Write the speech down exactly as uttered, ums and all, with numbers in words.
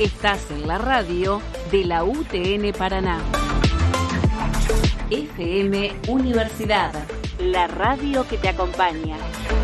Estás en la radio de la U T N Paraná. F M Universidad, la radio que te acompaña.